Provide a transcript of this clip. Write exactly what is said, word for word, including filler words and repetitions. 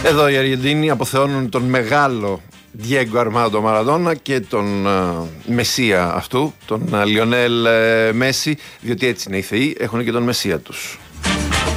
Εδώ οι Αργεντίνοι αποθεώνουν τον μεγάλο Διέγκο Αρμάντο Μαραντόνα και τον uh, μεσία αυτού, τον uh, Λιονέλ uh, Μέση, διότι έτσι είναι οι θεοί, έχουν και τον μεσία τους.